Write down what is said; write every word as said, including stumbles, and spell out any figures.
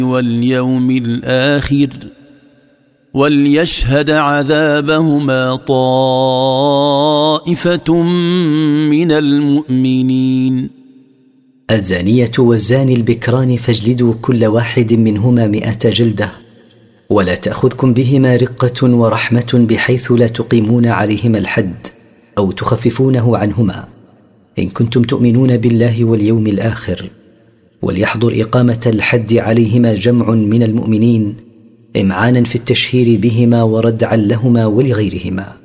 واليوم الآخر وليشهد عذابهما طائفة من المؤمنين. الزانية والزاني البكران فاجلدوا كل واحد منهما مئة جلدة، ولا تأخذكم بهما رقة ورحمة بحيث لا تقيمون عليهما الحد أو تخففونه عنهما، إن كنتم تؤمنون بالله واليوم الآخر. وليحضر إقامة الحد عليهما جمع من المؤمنين إمعانا في التشهير بهما وردعا لهما ولغيرهما.